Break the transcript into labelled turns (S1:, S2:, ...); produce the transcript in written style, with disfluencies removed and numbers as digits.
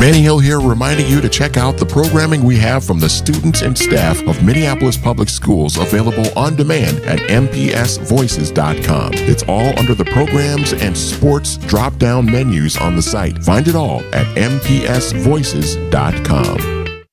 S1: Manny Hill here, reminding you to check out the programming we have from the students and staff of Minneapolis Public Schools, available on demand at mpsvoices.com. It's all under the programs and sports drop-down menus on the site. Find it all at mpsvoices.com.